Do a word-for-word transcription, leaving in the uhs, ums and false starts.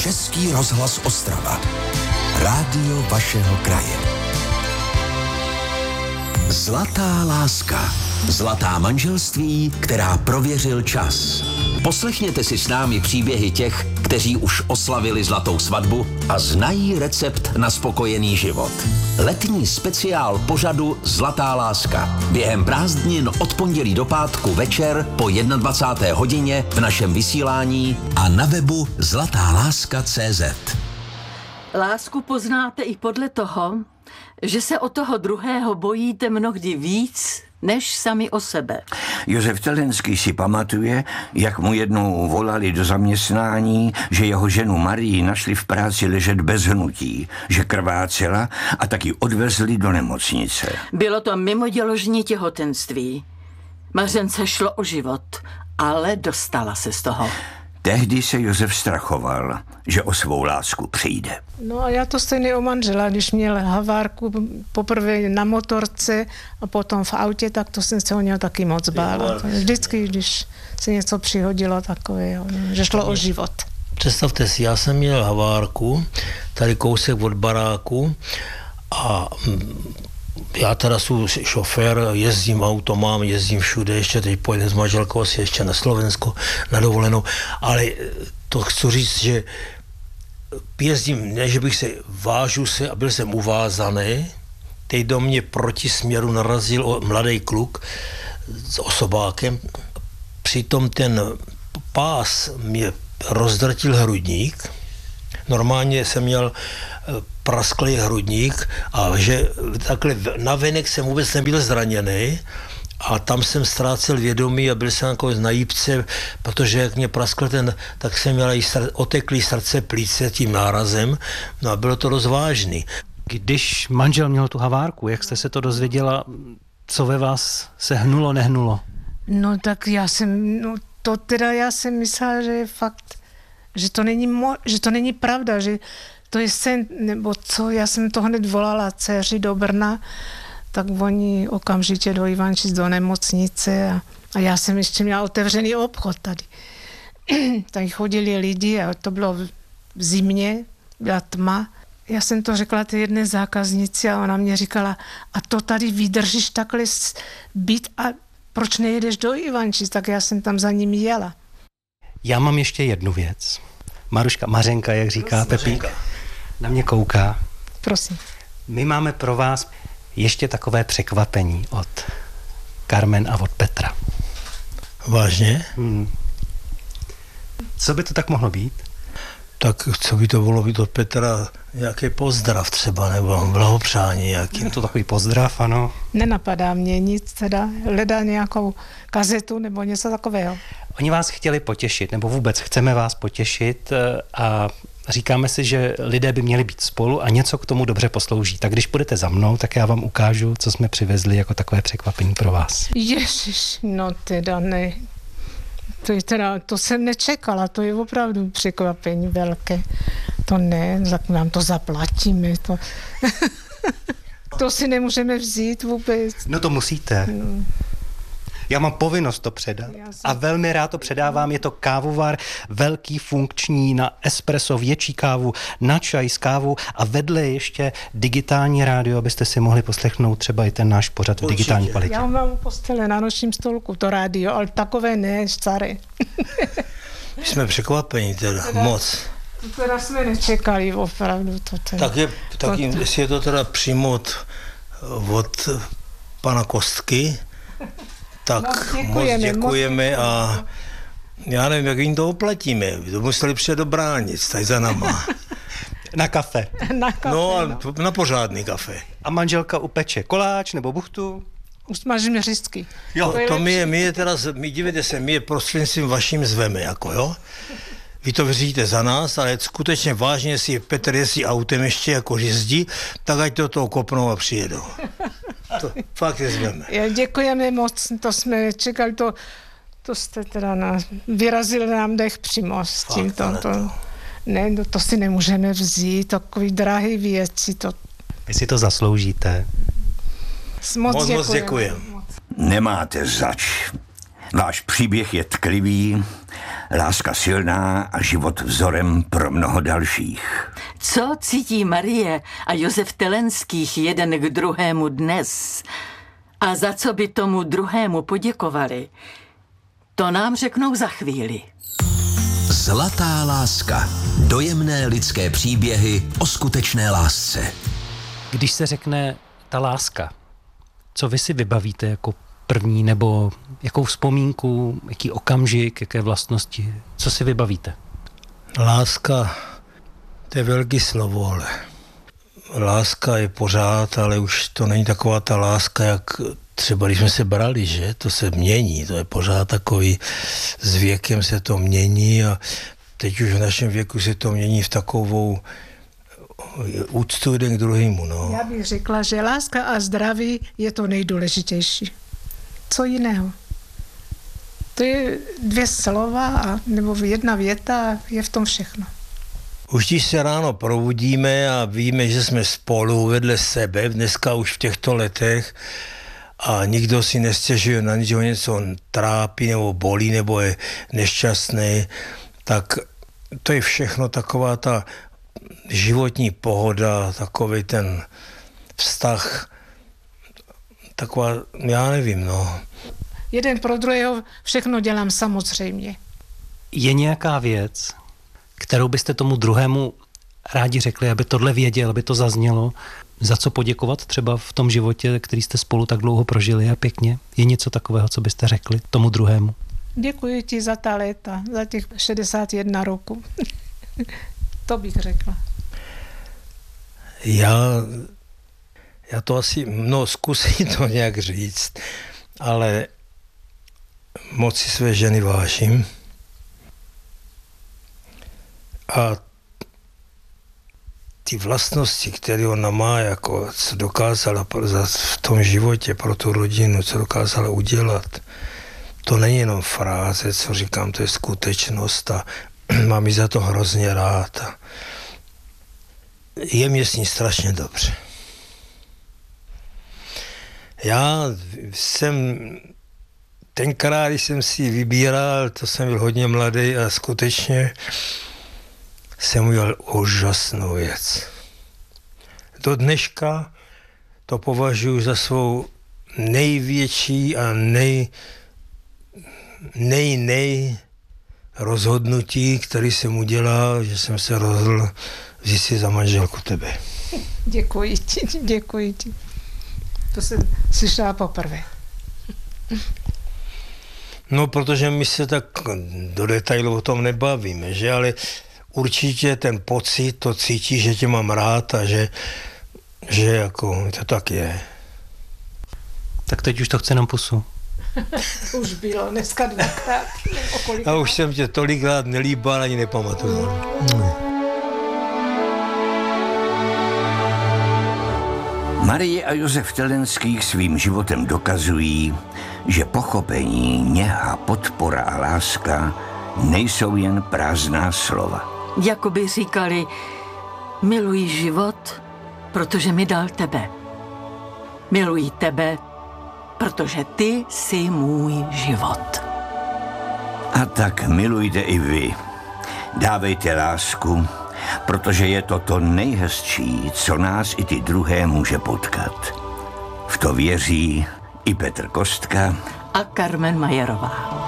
Český rozhlas Ostrava. Rádio vašeho kraje. Zlatá láska. Zlatá manželství, která prověřil čas. Poslechněte si s námi příběhy těch, kteří už oslavili zlatou svatbu a znají recept na spokojený život. Letní speciál pořadu Zlatá láska. Během prázdnin od pondělí do pátku večer po dvacáté jedné hodině v našem vysílání a na webu zlatá láska tečka cé zet. Lásku poznáte i podle toho, že se o toho druhého bojíte mnohdy víc, než sami o sebe. Josef Telenský si pamatuje, jak mu jednou volali do zaměstnání, že jeho ženu Marii našli v práci ležet bez hnutí, že krvácela a taky odvezli do nemocnice. Bylo to mimoděložní těhotenství. Mařence šlo o život, ale dostala se z toho. Tehdy se Josef strachoval, že o svou lásku přijde. No a já to stejně o manžela, když měl havárku poprvé na motorce a potom v autě, tak to jsem se o něho taky moc bála. Vždycky, když se něco přihodilo takového, že šlo o život. Představte si, já jsem měl havárku, tady kousek od baráku a já teda jsem šofér, jezdím auto, mám, jezdím všude, ještě teď pojedem s manželkou asi ještě na Slovensko na dovolenou, ale to chci říct, že jezdím, ne, že bych se, vážu se a byl jsem uvázaný, teď do mě proti směru narazil mladý kluk s osobákem, přitom ten pás mě rozdrtil hrudník, normálně jsem měl prasklý hrudník a že takhle navenek jsem vůbec nebyl zraněný a tam jsem ztrácel vědomí a byl jsem jako na jípce, protože jak mě praskl ten, tak jsem měl i sr- oteklý srdce plíce tím nárazem, no a bylo to dost vážný. Když manžel měl tu havárku, jak jste se to dozvěděla, co ve vás se hnulo, nehnulo? No tak já jsem, no to teda já jsem myslela, že je fakt, že to není, mo- že to není pravda, že to je sen, nebo co, já jsem to hned volala dceři do Brna, tak oni okamžitě do Ivančic do nemocnice a, a já jsem ještě měla otevřený obchod tady. Tady chodili lidi a to bylo v zimě, byla tma. Já jsem to řekla té jedné zákaznici a ona mě říkala, a to tady vydržíš takhle být a proč nejedeš do Ivančic, tak já jsem tam za ním jela. Já mám ještě jednu věc. Maruška, Mařenka, jak říká Pepík, na mě kouká. Prosím. My máme pro vás ještě takové překvapení od Carmen a od Petra. Vážně? Hmm. Co by to tak mohlo být? Tak co by to bylo být od Petra? Nějaký pozdrav třeba, nebo blahopřání nějaký. Je to takový pozdrav, ano. Nenapadá mě nic, teda hledá nějakou kazetu nebo něco takového. Oni vás chtěli potěšit, nebo vůbec chceme vás potěšit a říkáme si, že lidé by měli být spolu a něco k tomu dobře poslouží. Tak když půjdete za mnou, tak já vám ukážu, co jsme přivezli jako takové překvapení pro vás. Ježiš, no teda ne. To, je teda, to jsem nečekala, to je opravdu překvapení velké. To ne, nám to zaplatíme. To, to si nemůžeme vzít vůbec. No to musíte. No. Já mám povinnost to předat a velmi rád to předávám. Je to kávovar velký, funkční, na espresso, větší kávu, na čaj s kávou a vedle ještě digitální rádio, abyste si mohli poslechnout třeba i ten náš pořad v digitální kvalitě. Já mám u postele na nočním stolku to rádio, ale takové ne, staré. My jsme překvapení teda, teda moc. To teda jsme nečekali opravdu. To teda, tak je, tak to, jim, jestli je to teda přímo od, od pana Kostky, tak moc děkujeme, moc děkujeme moc a já nevím, jak jim to oplatíme. To museli přijet do Bránic, tady za náma. Na kafe. Na kafe, no a no. na pořádný kafe. A manželka upeče koláč nebo buchtu? Usmažíme řízky. Jo, to, to my je, my je teda, my dívejte se, my je prostřednictvím vaším zveme, jako jo. Vy to vyřídíte za nás, ale skutečně vážně, jestli Petr jezdí autem ještě jako jezdí, tak ať to toho kopnou a přijedou. To fakt je zveme. Já děkujeme moc, to jsme čekali, to, to jste teda na, vyrazili nám dech přímo s tím. To, to, ne, no, to si nemůžeme vzít, takový drahý věci. To... Vy si to zasloužíte. Moc, moc děkujeme. děkujeme. Nemáte zač. Váš příběh je tklivý, láska silná a život vzorem pro mnoho dalších. Co cítí Marie a Josef Telenských jeden k druhému dnes a za co by tomu druhému poděkovali, to nám řeknou za chvíli. Zlatá láska. Dojemné lidské příběhy o skutečné lásce. Když se řekne ta láska, co vy si vybavíte jako první, nebo jakou vzpomínku, jaký okamžik, jaké vlastnosti, co si vybavíte? Láska, to je velký slovo, ale láska je pořád, ale už to není taková ta láska, jak třeba když jsme se brali, že? To se mění, to je pořád takový, s věkem se to mění a teď už v našem věku se to mění v takovou úctu jeden k druhému, no. Já bych řekla, že láska a zdraví je to nejdůležitější. Co jiného? To je dvě slova a, nebo jedna věta a je v tom všechno. Už když se ráno probudíme a víme, že jsme spolu vedle sebe, dneska už v těchto letech, a nikdo si nestěžuje na nic, že ho něco trápí nebo bolí nebo je nešťastný, tak to je všechno taková ta životní pohoda, takový ten vztah, taková, já nevím, no. Jeden pro druhého všechno dělám samozřejmě. Je nějaká věc, kterou byste tomu druhému rádi řekli, aby tohle věděl, aby to zaznělo, za co poděkovat třeba v tom životě, který jste spolu tak dlouho prožili a pěkně? Je něco takového, co byste řekli tomu druhému? Děkuji ti za ta léta, za těch šedesát jedna roku. To bych řekla. Já, já to asi, no zkusím to nějak říct, ale moc si své ženy vážím. A ty vlastnosti, které ona má, jako co dokázala v tom životě pro tu rodinu, co dokázala udělat, to není jenom fráze, co říkám, to je skutečnost a mám ji za to hrozně rád. A je mě s ní strašně dobře. Já jsem tenkrát, když jsem si vybíral, to jsem byl hodně mladý a skutečně jsem udělal úžasnou věc. Do dneška to považuji za svou největší a nej, nej, nej rozhodnutí, který jsem udělal, že jsem se rozhodl vzít si za manželku tebe. Děkuji ti, děkuji ti. To jsem slyšela poprvé. No, protože my se tak do detailu o tom nebavíme, že? Ale určitě ten pocit, to cítí, že tě mám rád a že, že jako to tak je. Tak teď už to chce nám pusu. Už bylo, dneska dvakrát. A už jsem tě tolikrát nelíbal, ani nepamatuju. Mm. Marie a Josef Telenských svým životem dokazují, že pochopení, něha, podpora a láska nejsou jen prázdná slova. Jako by říkali, miluji život, protože mi dal tebe. Miluji tebe, protože ty jsi můj život. A tak milujte i vy. Dávejte lásku, protože je to to nejhezčí, co nás i ty druhé může potkat. V to věří i Petr Kostka A Carmen Majerová.